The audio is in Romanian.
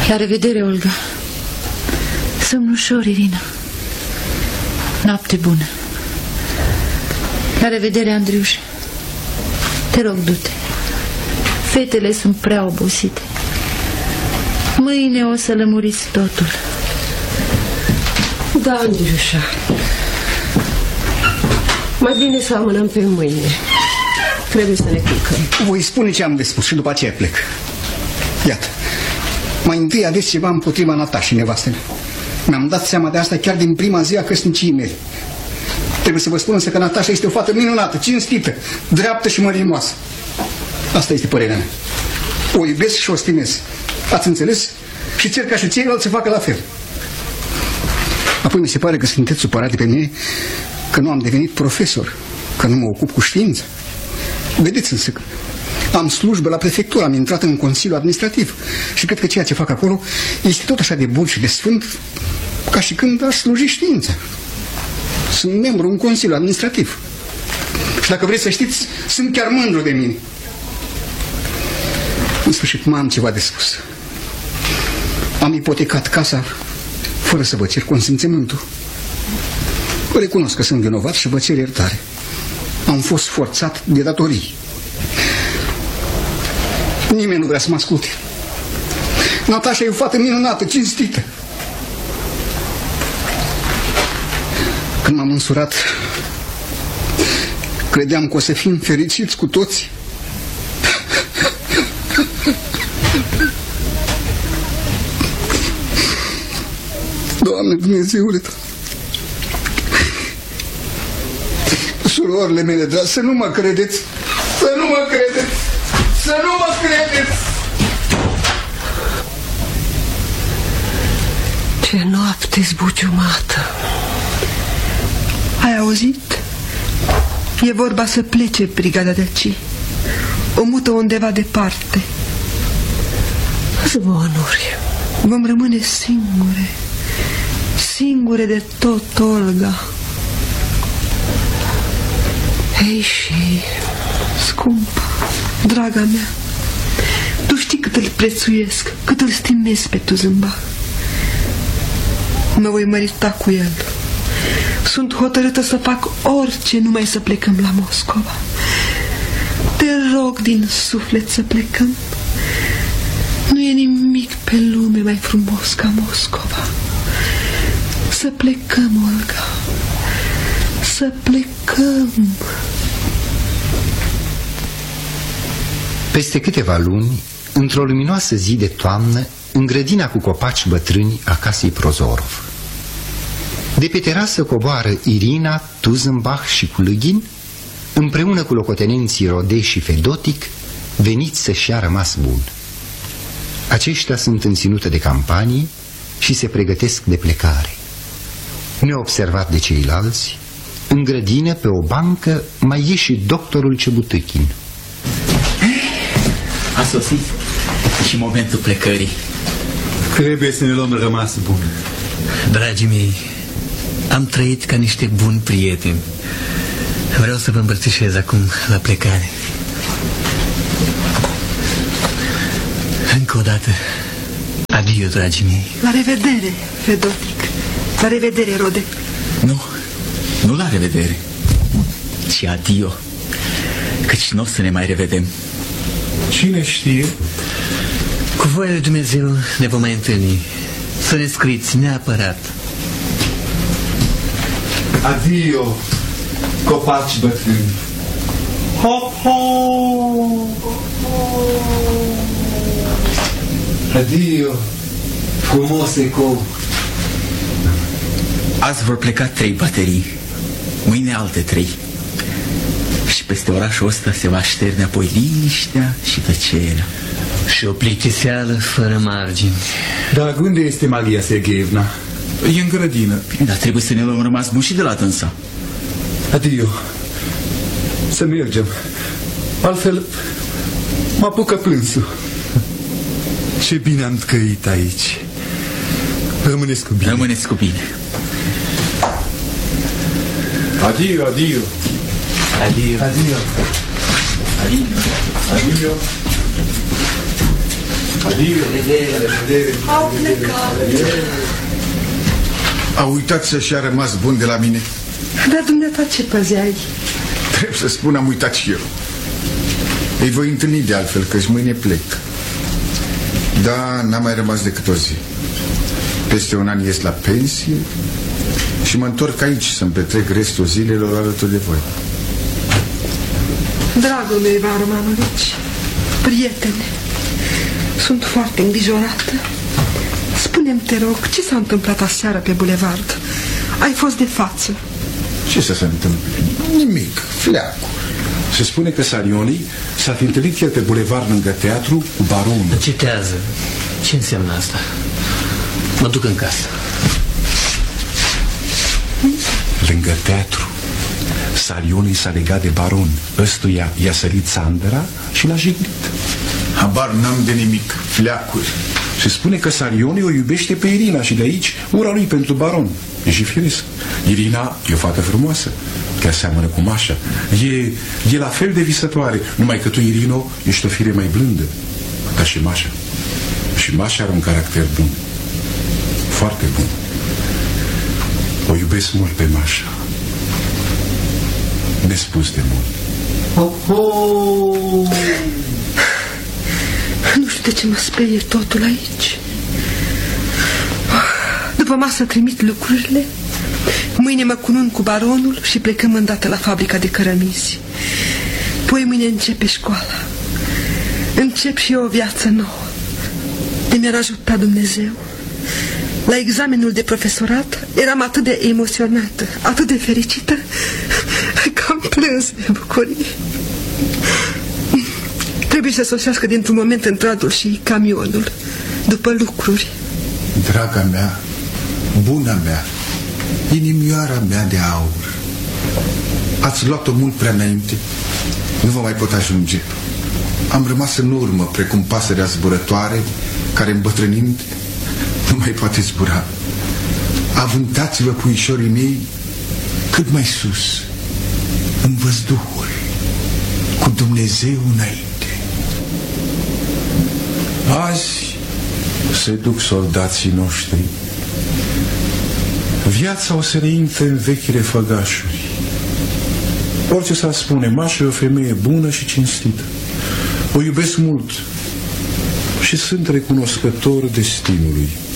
La revedere, Olga. Somn ușor, Irina. Noapte bună. La revedere, Andriuș. Te rog, du-te. Fetele sunt prea obosite. Mâine o să lămuriți totul. Da, Andriușa. Mai bine să amânăm pe mâine. Trebuie să ne culcăm. Voi spune ce am de spus și după aceea plec. Iată. Mai întâi aveți ceva împotriva Natașei, nevastele. Mi-am dat seama de asta chiar din prima zi a căsniciei mele. Trebuie să vă spun însă că Natașa este o fată minunată, cinstită, dreaptă și mărimoasă. Asta este părerea mea. O iubesc și o stimez. Ați înțeles? Și cer ca și ceilalți să facă la fel. Apoi mi se pare că sunteți supărate pe mine că nu am devenit profesor, că nu mă ocup cu știință. Vedeți însă că am slujbă la prefectură, am intrat în Consiliul Administrativ și cred că ceea ce fac acolo este tot așa de bun și de sfânt ca și când aș sluji știința. Sunt membru în Consiliul Administrativ și dacă vreți să știți, sunt chiar mândru de mine. În sfârșit, mai am ceva de spus. Am ipotecat casa fără să vă cer consimțământul. Recunosc că sunt vinovat și vă cer iertare. Am fost forțat de datorii. Nimeni nu vrea să mă asculte. Natașa e o fată minunată, cinstită. Când m-am însurat, credeam că o să fim fericiți cu toți. Doamne Dumnezeule, surorile mele dragi, să nu mă credeți, să nu mă credeți, să nu mă credeți. Ce noapte zbuciumată. Ai auzit? E vorba să plece brigada de aici. O mută undeva departe. Zvonuri. Vom rămâne singure. Singure de tot, Olga. Ei, și scumpa, draga mea, tu știi cât îl prețuiesc, cât îl stimez pe Tuzâmbach. Mă voi mărita cu el. Sunt hotărâtă să fac orice numai să plecăm la Moscova. Te rog din suflet să plecăm. Nu e nimic pe lume mai frumos ca Moscova. Să plecăm, Olga. Să plecăm. Peste câteva luni, într-o luminoasă zi de toamnă, în grădina cu copaci bătrâni a casei Prozorov. De pe terasă coboară Irina, Tuzâmbach și Kulugin, împreună cu locotenenții Rodei și Fedotic, veniți să-și ia rămas bun. Aceștia sunt în ținută de campanie și se pregătesc de plecare. Neobservat de ceilalți, în grădină, pe o bancă, mai e și doctorul Cebutichin. A sosit și momentul plecării. Trebuie să ne luăm rămas bun. Dragii mei, am trăit ca niște buni prieteni. Vreau să vă îmbrățișez acum la plecare. Încă o dată, adio, dragii mei. La revedere, Fedotic. La revedere, Rode. Nu la revedere, ci adio, căci nu o să ne mai revedem. Cine știe? Cu voia lui Dumnezeu ne vom mai întâlni. Să ne scriți neapărat. Adio, copaci bătrâni. Hop, hop. Adio, frumos ecou. Azi vor pleca 3 baterii, mâine alte 3. Și peste orașul ăsta se va șterne apoi liniștea și tăcerea. Și o plictiseală fără margini. Dar unde este Maria Sergeevna? E în grădină. Bine, dar trebuie să ne luăm rămas bun și de la dânsa. Adio. Să mergem. Altfel mă apucă plânsul. Ce bine am trăit aici. Rămâneți cu bine. Rămâneți cu bine. Adio, adio. Adio. Adio. Adio. Adio. Au plecat. A uitat să și-a rămas bun de la mine. Dar dumneata ce păzeai? Trebuie să spun, am uitat și eu. Îi voi întâlni de altfel, că-și mâine plec. Da, n-a mai rămas decât o zi. Peste un an ies la pensie și mă întorc aici să-mi petrec restul zilelor alături de voi. Dragul meu, Ivan Romanovici, prietene, sunt foarte îngrijorată. Spune-mi, te rog, ce s-a întâmplat aseară pe bulevard? Ai fost de față. Ce să se întâmple? Nimic, fleacul. Se spune că Sarioni s-a fi întâlnit chiar pe bulevard lângă teatru cu baronul. Citează. Ce înseamnă asta? Mă duc în casă. Lângă teatru Sarioni s-a legat de baron. Ăstuia i-a sărit țandăra și l-a jignit. Habar n-am de nimic, fleacuri. Se spune că Sarioni o iubește pe Irina și de aici ura lui pentru baron. E și firesc. Irina e o fată frumoasă, chiar seamănă cu Mașa. E la fel de visătoare, numai că tu, Irino, ești o fire mai blândă, ca și Mașa. Și Mașa are un caracter bun, foarte bun. O iubesc mult pe Mașa, nespus de mult. Nu știu de ce mă sperie totul aici. După masă trimit lucrurile. Mâine mă cunun cu baronul și plecăm îndată la fabrica de cărămizi. Poi mâine începe școala. Încep și eu o viață nouă. De mi-ar ajuta Dumnezeu. La examenul de profesorat eram atât de emoționată, atât de fericită, că am plâns de bucurie. Trebuie să sosească dintr-un moment într-altul și camionul, după lucruri. Draga mea, buna mea, inimioara mea de aur, ați luat-o mult prea înainte. Nu vă mai pot ajunge. Am rămas în urmă, precum pasărea zburătoare, care îmbătrânind nu mai poate zbura. Avântați-vă, puișorii mei, cât mai sus, în văzduhul, cu Dumnezeu înainte. Azi se duc soldații noștri. Viața o să reintre în vechile făgașuri. Orice s-ar spune, Mașa e o femeie bună și cinstită. O iubesc mult și sunt recunoscător destinului.